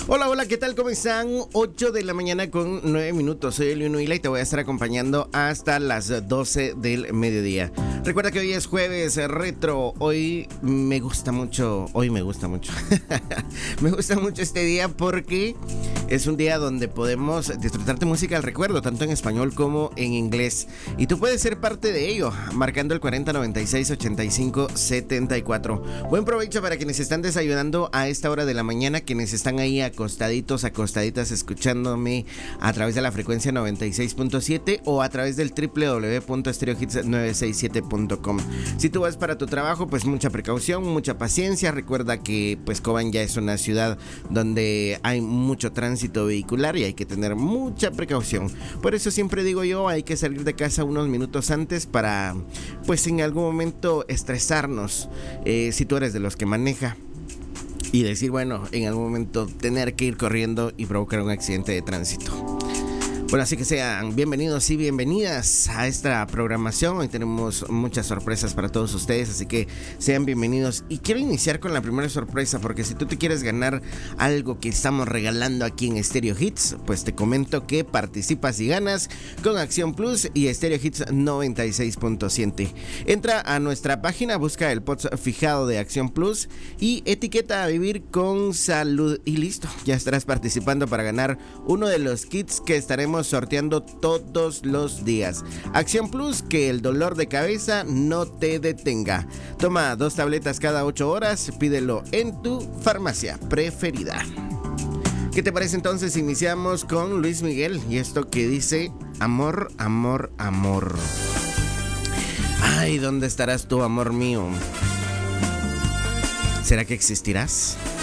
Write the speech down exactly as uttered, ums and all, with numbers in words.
Hola, hola, ¿qué tal? ¿Cómo están? ocho de la mañana con nueve minutos. Soy Eliuno Hila y te voy a estar acompañando hasta las doce del mediodía. Recuerda que hoy es jueves retro. Hoy me gusta mucho, hoy me gusta mucho. Me gusta mucho este día porque es un día donde podemos disfrutar de música al recuerdo, tanto en español como en inglés. Y tú puedes ser parte de ello, marcando el cuarenta noventa y seis ochenta y cinco setenta y cuatro. Buen provecho para quienes están desayunando a esta hora de la mañana, quienes están ahí acostaditos, acostaditas, escuchándome a través de la frecuencia noventa y seis punto siete o a través del doble u doble u doble u punto stereo hits novecientos sesenta y siete punto com. Si tú vas para tu trabajo, pues mucha precaución, mucha paciencia. Recuerda que pues Cobán ya es una ciudad donde hay mucho tránsito vehicular y hay que tener mucha precaución. Por eso siempre digo yo, hay que salir de casa unos minutos antes para pues en algún momento estresarnos, eh, si tú eres de los que maneja, y decir, bueno, en algún momento tener que ir corriendo y provocar un accidente de tránsito. Bueno, así que sean bienvenidos y bienvenidas a esta programación. Hoy tenemos muchas sorpresas para todos ustedes, así que sean bienvenidos. Y quiero iniciar con la primera sorpresa, porque si tú te quieres ganar algo que estamos regalando aquí en Stereo Hits, pues te comento que participas y ganas con Acción Plus y Stereo Hits noventa y seis punto siete. Entra a nuestra página, busca el post fijado de Acción Plus y etiqueta a Vivir con Salud y listo, ya estarás participando para ganar uno de los kits que estaremos sorteando todos los días. Acción Plus, que el dolor de cabeza no te detenga. Toma dos tabletas cada ocho horas, pídelo en tu farmacia preferida. ¿Qué te parece entonces? Iniciamos con Luis Miguel y esto que dice: amor, amor, amor. Ay, ¿dónde estarás tú, amor mío? ¿Será que existirás?